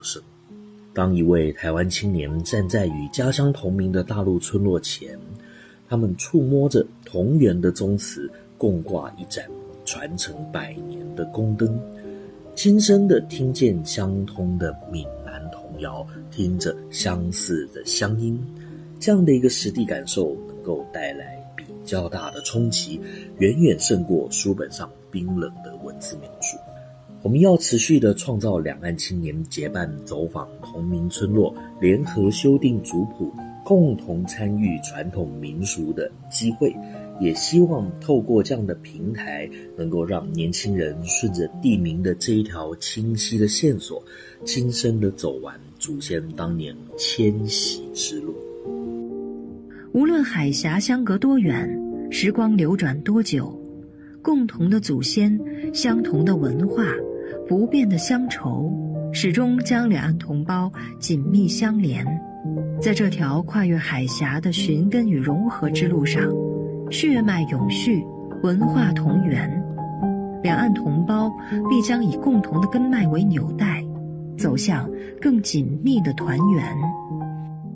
当一位台湾青年站在与家乡同名的大陆村落前，他们触摸着同源的宗祠，共挂一盏传承100年的宫灯，亲身的听见相通的闽南童谣，听着相似的乡音，这样的一个实地感受能够带来比较大的冲击，远远胜过书本上冰冷的文字描述。我们要持续的创造两岸青年结伴走访同名村落，联合修订族谱，共同参与传统民俗的机会，也希望透过这样的平台，能够让年轻人顺着地名的这一条清晰的线索，亲身的走完祖先当年迁徙之路。 无论海峡相隔多远，时光流转多久，共同的祖先，相同的文化，不变的乡愁，始终将两岸同胞紧密相连。在这条跨越海峡的寻根与融合之路上，血脉永续，文化同源，两岸同胞必将以共同的根脉为纽带，走向更紧密的团圆。